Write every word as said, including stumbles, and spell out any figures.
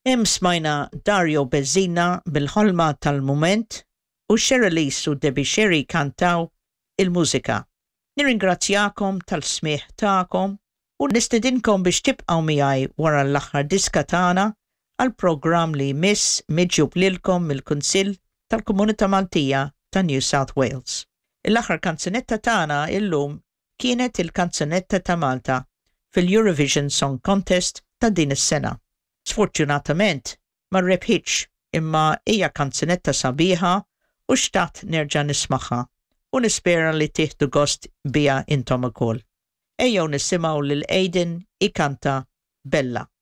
Hemm smajna Dario Bezzina bil-ħolma tal-mument u Sherilise u Debbie Sherry kantaw il-mużika. Nirringrazzjakom tal-smieħ tagħkom u nistedinkom biex tibqgħu miegħi wara l-aħħar diska tagħna għal programm li jmiss miġjub lilkom mill-Kunsill tal-Komunità Maltija ta' New South Wales. Il-aħħar kanzunetta tagħna illum kienet il-kanzunetta ta' Malta fil-Eurovision Song Contest ta' din is-sena. Sfortunatament ma rebħitx imma hija kanzunetta sabiħa u xtaqt nerġa' nismaħħa u nispera li tieħdu gost biha intom ukoll. Ejjew nisimgħu lil Aiden ikanta Bella.